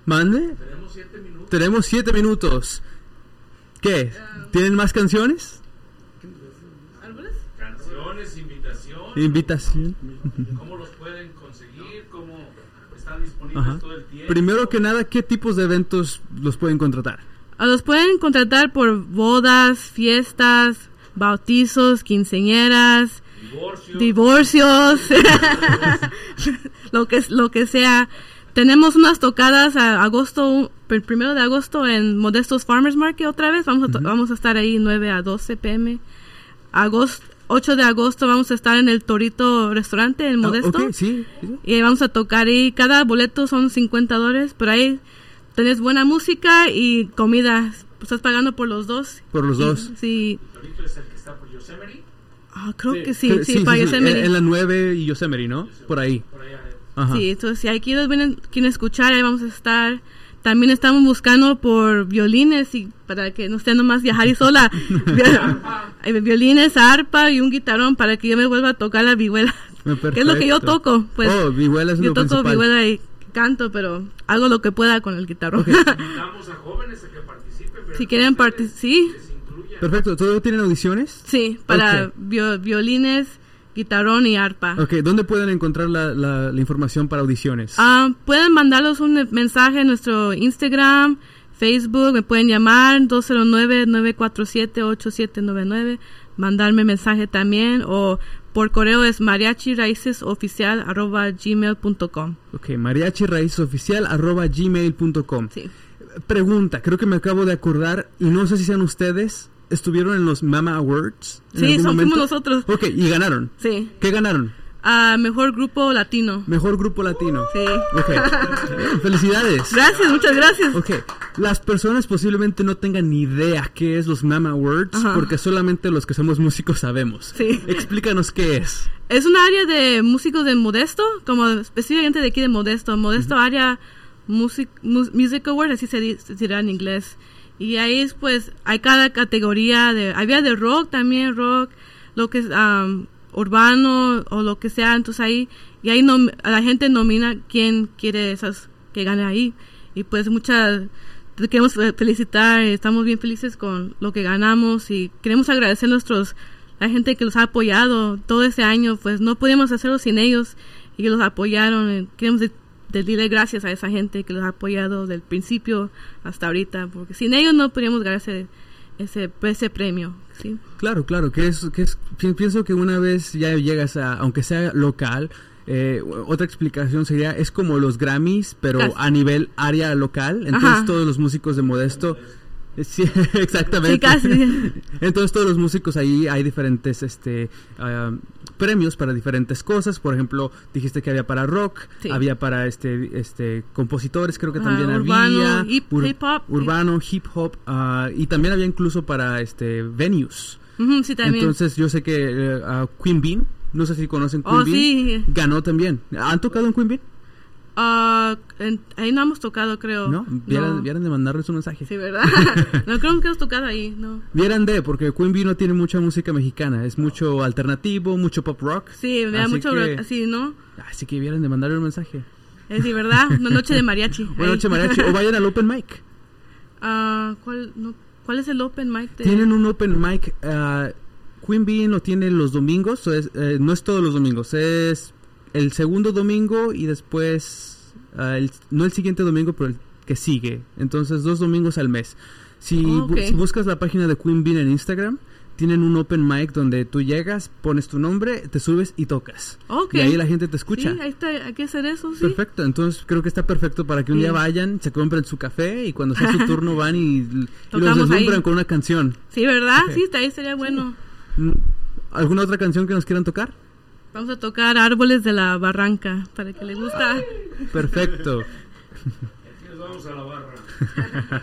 ¿Mande? Tenemos 7 minutos. ¿Qué? ¿Tienen más canciones? Canciones, invitación. ¿Cómo los pueden conseguir? ¿Cómo están disponibles todo el tiempo? Primero que nada, ¿qué tipos de eventos los pueden contratar? Los pueden contratar por bodas, fiestas, bautizos, quinceañeras, divorcios, lo que sea. Tenemos unas tocadas el 1 de agosto en Modestos Farmers Market otra vez. Vamos a estar ahí 9 a 12 p.m. 8 de agosto vamos a estar en el Torito Restaurante en Modesto. Sí. Y vamos a tocar ahí. Cada boleto son $50, pero ahí tenés buena música y comida. Estás pagando por los dos. Por los dos. Sí. ¿El Torito es el que está por Yosemite? Creo que sí, para Yosemite. En la 9 y Yosemite, ¿no? Por ahí. Ajá. Sí, entonces si aquí quieren escuchar, ahí vamos a estar. También estamos buscando por violines y para que no esté nomás viajar y sola. Violines, arpa y un guitarrón para que yo me vuelva a tocar la vihuela. Que es lo que yo toco. Pues, vihuela es lo principal. Yo toco vihuela y canto, pero hago lo que pueda con el guitarrón. Okay. Invitamos a jóvenes a que participen. Si quieren participar, sí. Perfecto. ¿Todavía tienen audiciones? Sí, para violines, guitarrón y arpa. Ok, ¿dónde pueden encontrar la información para audiciones? Pueden mandarnos un mensaje en nuestro Instagram, Facebook, me pueden llamar 209-947-8799, mandarme mensaje también, o por correo es mariachiraicesoficial@gmail.com. Ok, mariachiraicesoficial@gmail.com. Sí. Pregunta, creo que me acabo de acordar, y no sé si sean ustedes, ¿estuvieron en los Mama Awards? Sí, fuimos nosotros. Ok, ¿y ganaron? Sí. ¿Qué ganaron? Mejor grupo latino. Mejor grupo latino. Sí. Okay. Felicidades. Gracias, muchas gracias. Okay. Las personas posiblemente no tengan ni idea qué es los Mama Awards, porque solamente los que somos músicos sabemos. Sí. Explícanos qué es. Es un área de músicos de Modesto, como específicamente de aquí de Modesto. Modesto área Music Awards, así se dirá en inglés. Y ahí pues hay cada categoría había de rock también, lo que es urbano o lo que sea, entonces ahí la gente nomina quién quiere que gane ahí, y pues queremos felicitar, estamos bien felices con lo que ganamos y queremos agradecer a la gente que los ha apoyado todo ese año, pues no podíamos hacerlo sin ellos y que los apoyaron. Queremos decirle gracias a esa gente que los ha apoyado del principio hasta ahorita, porque sin ellos no podríamos ganar ese premio. ¿Sí? Claro, que es pienso que una vez ya llegas aunque sea local, otra explicación sería, es como los Grammys, pero a nivel área local, entonces todos los músicos de Modesto. Sí, exactamente. Sí, casi. Entonces todos los músicos ahí hay diferentes premios para diferentes cosas. Por ejemplo, dijiste que había para rock, había para compositores, creo que también urbano, había hip hop, urbano, hip hop, y también había incluso para venues. Sí, también. Entonces yo sé que Queen Bean, no sé si conocen Queen Bean, sí. Ganó también. ¿Han tocado en Queen Bean? Ahí no hemos tocado, creo. ¿No? Vieran de mandarles un mensaje. Sí, ¿verdad? No creo que hemos tocado ahí, no. Porque Queen Bee no tiene mucha música mexicana, es mucho alternativo, mucho pop rock. Sí, mucho rock, así, ¿no? Así que vieran de mandarle un mensaje. Sí, ¿verdad? Una noche de mariachi. Una noche de mariachi, o vayan al open mic. ¿Cuál es el open mic? Tienen un open mic, Queen Bee lo tiene los domingos, no es todos los domingos, es el segundo domingo y después no el siguiente domingo, pero el que sigue. Entonces 2 domingos al mes. Si buscas la página de Queen Bean en Instagram, tienen un open mic donde tú llegas, pones tu nombre, te subes y tocas. Y ahí la gente te escucha. Sí, ahí está, hay que hacer eso, sí. Perfecto, entonces creo que está perfecto para que un día vayan, se compren su café y cuando sea su turno van y los deslumbran con una canción. Sí, ¿verdad? Sí, ahí sería bueno. ¿Alguna otra canción que nos quieran tocar? Vamos a tocar Árboles de la Barranca, para que le gusta. Perfecto. Aquí nos vamos a la barra.